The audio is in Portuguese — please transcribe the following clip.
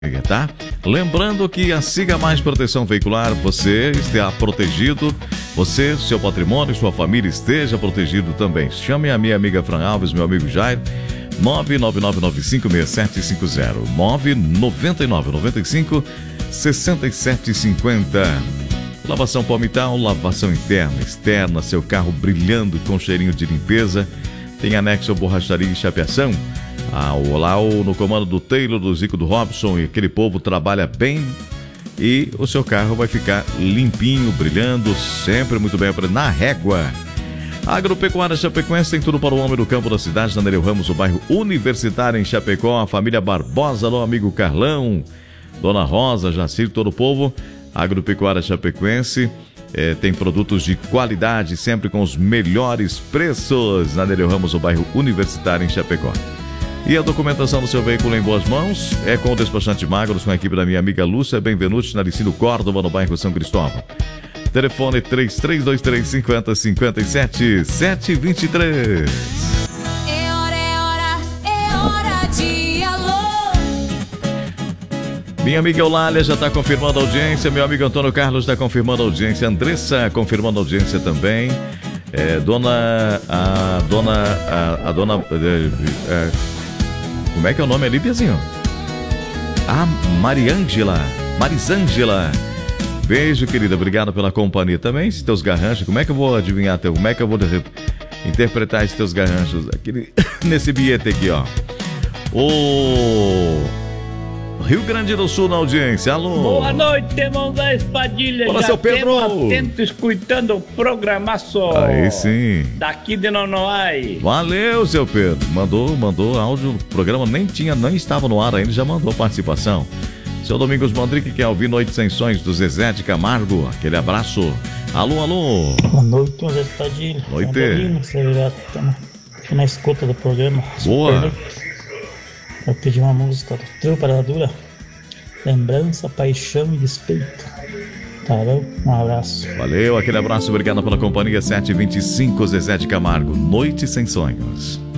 Tá? Lembrando que a Siga Mais Proteção Veicular, você está protegido, você, seu patrimônio, sua família esteja protegido também. Chame a minha amiga Fran Alves, meu amigo Jair, 999956750, 999956750. Lavação Palmital, lavação interna, externa, seu carro brilhando com cheirinho de limpeza. Tem anexo borracharia e chapeação. Lá no comando do Taylor, do Zico, do Robson, e aquele povo trabalha bem e o seu carro vai ficar limpinho, brilhando, sempre muito bem na régua. Agropecuária Chapecoense tem tudo para o homem do campo da cidade, na Nereu Ramos, o bairro Universitário em Chapecó, a família Barbosa, alô amigo Carlão, Dona Rosa, Jacir, todo o povo. Agropecuária Chapecoense tem produtos de qualidade, sempre com os melhores preços, na Nereu Ramos, o bairro Universitário em Chapecó. E a documentação do seu veículo em boas mãos é com o despachante Magros, com a equipe da minha amiga Lúcia Benvenuti, na Licínio Córdoba, no bairro São Cristóvão. Telefone 33235057 723. É hora de alô. Minha amiga Eulália já está confirmando a audiência, meu amigo Antônio Carlos está confirmando a audiência, Andressa confirmando a audiência também. Como é que é o nome ali, Piazinho? Marisângela. Beijo, querida. Obrigado pela companhia. Também, esses teus garranchos. Como é que eu vou adivinhar como é que eu vou interpretar esses teus garranchos aqui nesse bilhete aqui, ó. O Rio Grande do Sul na audiência. Alô. Boa noite, irmão da Espadilha. Olá, seu Pedro. Atento, escutando o programaço. Aí sim. Daqui de Nonoai. Valeu, seu Pedro. Mandou áudio. O programa nem estava no ar ainda, já mandou participação. Seu Domingos Mondrick, que é ouvir Noite Sem Sonhos do Zezé de Camargo. Aquele abraço. Alô. Boa noite, irmão da Espadilha. Noite. Estamos na escuta do programa. Boa. Eu pedi uma música do Trio Paradura, Lembrança, Paixão e Despeito. Tá bom? Um abraço. Valeu, aquele abraço, obrigado pela companhia. 7h25, Zezé de Camargo, Noite Sem Sonhos.